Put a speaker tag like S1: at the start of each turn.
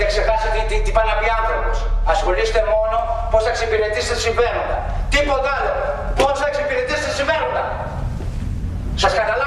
S1: ξεχάσετε τι πάει να πει άνθρωπος. Ασχολείστε μόνο πώς θα εξυπηρετήσετε συμφέροντα. Τίποτα άλλο. Πώς θα εξυπηρετήσετε συμφέροντα. Σας καταλάβω.